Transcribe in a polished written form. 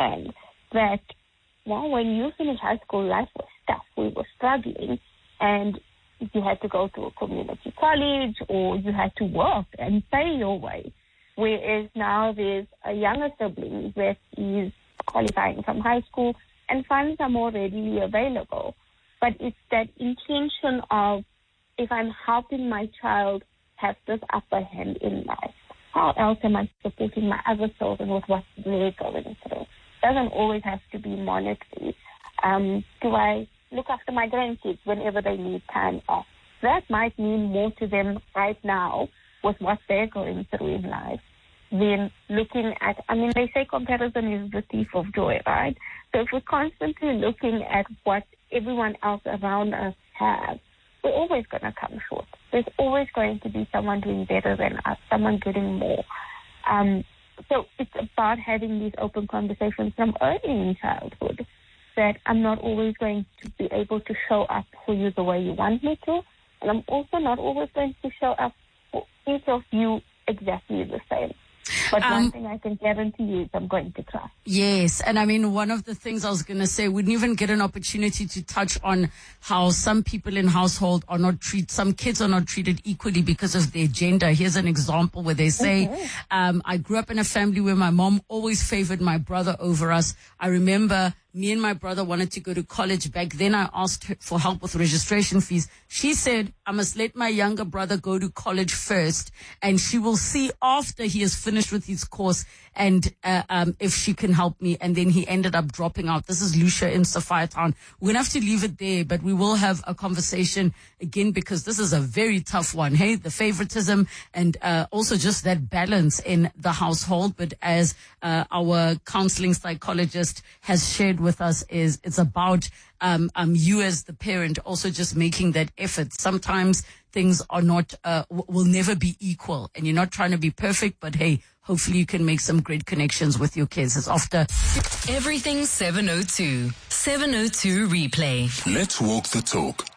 understand that, well, when you finish high school, life was tough. We were struggling, and you had to go to a community college or you had to work and pay your way. Whereas now there's a younger sibling that is qualifying from high school and funds are more readily available. But it's that intention of, if I'm helping my child have this upper hand in life, how else am I supporting my other children with what they're going through? Doesn't always have to be monetary. Do I look after my grandkids whenever they need time off? That might mean more to them right now with what they're going through in life than looking at, they say comparison is the thief of joy, right? So if we're constantly looking at what everyone else around us has, we're always going to come short. There's always going to be someone doing better than us, someone getting more. So it's about having these open conversations from early in childhood, that I'm not always going to be able to show up for you the way you want me to, and I'm also not always going to show up for each of you exactly the same. But one thing I can guarantee you is I'm going to try. Yes. And one of the things I was going to say, we didn't even get an opportunity to touch on how some people in household are not some kids are not treated equally because of their gender. Here's an example where they say, I grew up in a family where my mom always favored my brother over us. I remember me and my brother wanted to go to college. Back then, I asked her for help with registration fees. She said, I must let my younger brother go to college first, and she will see after he has finished with his course and if she can help me. And then he ended up dropping out. This is Lucia in Sophiatown. We're going to have to leave it there, but we will have a conversation again because this is a very tough one. Hey, the favoritism and also just that balance in the household. But as our counseling psychologist has shared with us, it's about you as the parent also just making that effort. Sometimes things are not will never be equal, and you're not trying to be perfect, but hey, hopefully you can make some great connections with your kids. It's after Everything 702 replay. Let's walk the talk.